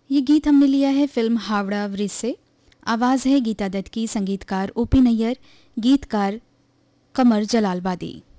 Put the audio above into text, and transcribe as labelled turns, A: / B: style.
A: ये गीत हमने लिया है फिल्म हावड़ा ब्रिज से। आवाज़ है गीता दत्त की, संगीतकार ओपी नैयर, गीतकार कमर जलालबादी।